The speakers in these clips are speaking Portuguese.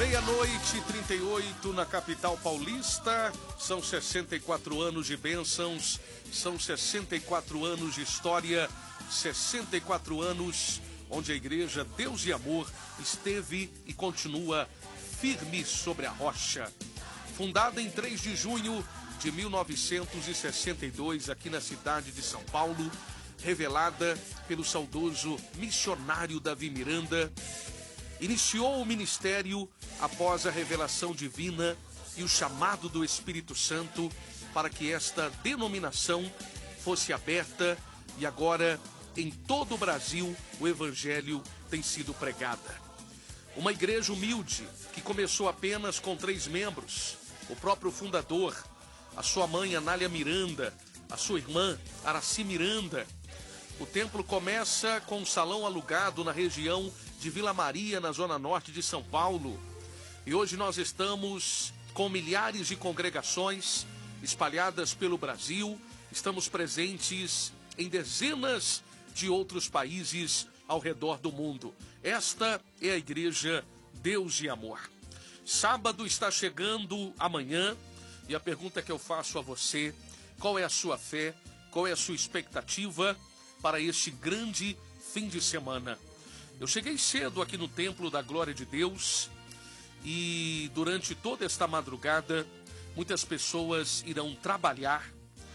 Meia-noite, 38 na capital paulista. São 64 anos de bênçãos, são 64 anos de história, 64 anos onde a igreja Deus e Amor esteve e continua firme sobre a rocha. Fundada em 3 de junho de 1962 aqui na cidade de São Paulo, revelada pelo saudoso missionário Davi Miranda, iniciou o ministério após a revelação divina e o chamado do Espírito Santo para que esta denominação fosse aberta, e agora em todo o Brasil o evangelho tem sido pregada. Uma igreja humilde que começou apenas com 3 membros, o próprio fundador, a sua mãe Anália Miranda, a sua irmã Araci Miranda. O templo começa com um salão alugado na região de Vila Maria, na zona norte de São Paulo. E hoje nós estamos com milhares de congregações espalhadas pelo Brasil. Estamos presentes em dezenas de outros países ao redor do mundo. Esta é a Igreja Deus e Amor. Sábado está chegando amanhã, e a pergunta que eu faço a você: qual é a sua fé, qual é a sua expectativa para este grande fim de semana? Eu cheguei cedo aqui no Templo da Glória de Deus e durante toda esta madrugada muitas pessoas irão trabalhar,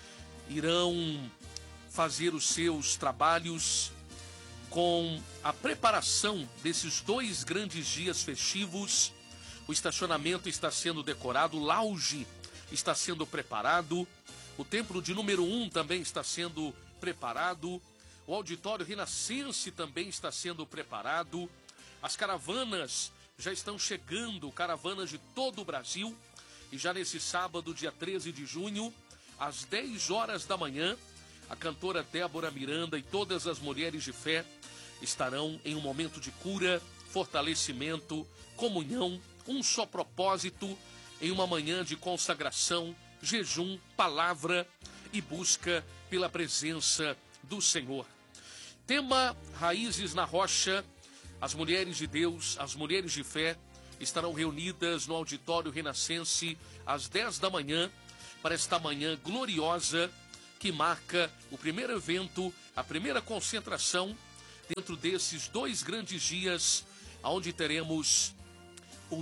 irão fazer os seus trabalhos com a preparação desses 2 grandes dias festivos. O estacionamento está sendo decorado, o lounge está sendo preparado, o templo de número 1 também está sendo preparado, o auditório Renascense também está sendo preparado, as caravanas já estão chegando, caravanas de todo o Brasil, e já nesse sábado, dia 13 de junho, às 10 horas da manhã, a cantora Débora Miranda e todas as mulheres de fé estarão em um momento de cura, fortalecimento, comunhão, um só propósito, em uma manhã de consagração, jejum, palavra e busca pela presença do Senhor. Tema Raízes na Rocha. As mulheres de Deus, as mulheres de fé, estarão reunidas no auditório Renascense às 10 da manhã, para esta manhã gloriosa que marca o primeiro evento, a primeira concentração dentro desses 2 grandes dias, onde teremos o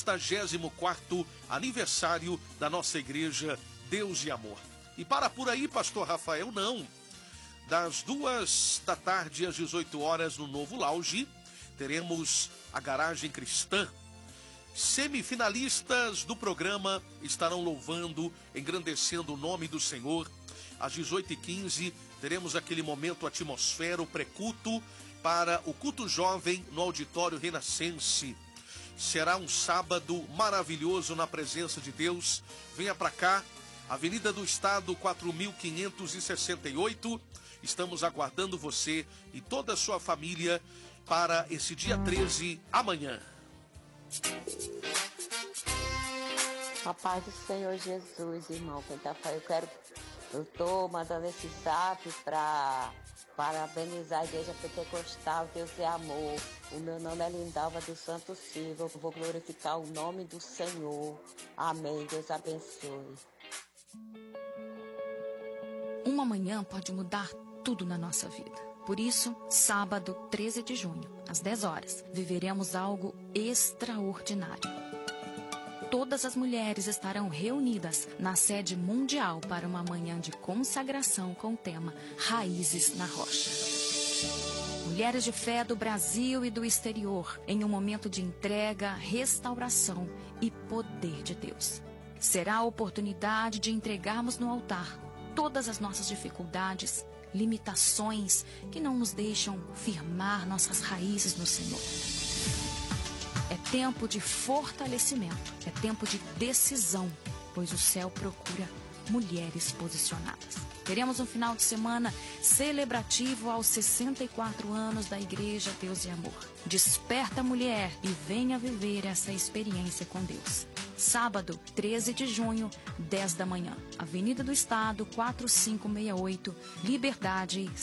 64º aniversário da nossa igreja Deus e Amor. E para por aí, pastor Rafael, não. Das 2 da tarde às 18 horas no novo lounge, teremos a Garagem Cristã. Semifinalistas do programa estarão louvando, engrandecendo o nome do Senhor. Às 18h15, teremos aquele momento atmosfera, o pré-culto, para o culto jovem no auditório Renascense. Será um sábado maravilhoso na presença de Deus. Venha para cá, Avenida do Estado 4568. Estamos aguardando você e toda a sua família para esse dia 13, amanhã. A paz do Senhor Jesus, irmão. Eu estou mandando esse zap para parabenizar a Igreja Pentecostal Deus e Amor. O meu nome é Lindalva do Santo Silva. Eu vou glorificar o nome do Senhor. Amém. Deus abençoe. Uma manhã pode mudar tudo na nossa vida. Por isso, sábado 13 de junho, às 10 horas, viveremos algo extraordinário. Todas as mulheres estarão reunidas na sede mundial para uma manhã de consagração com o tema Raízes na Rocha. Mulheres de fé do Brasil e do exterior, em um momento de entrega, restauração e poder de Deus. Será a oportunidade de entregarmos no altar todas as nossas dificuldades, limitações que não nos deixam firmar nossas raízes no Senhor. É tempo de fortalecimento, é tempo de decisão, pois o céu procura mulheres posicionadas. Teremos um final de semana celebrativo aos 64 anos da Igreja Deus e Amor. Desperta, mulher, e venha viver essa experiência com Deus. Sábado, 13 de junho, 10 da manhã. Avenida do Estado, 4568, Liberdade,